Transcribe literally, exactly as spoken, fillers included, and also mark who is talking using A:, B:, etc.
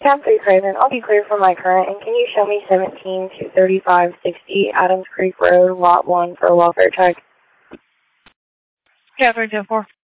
A: Cab three Craven, I'll be clear for my current, and can you show me seventeen to thirty-five sixty Adams Creek Road, Lot one for a welfare check?
B: Cab three ten four.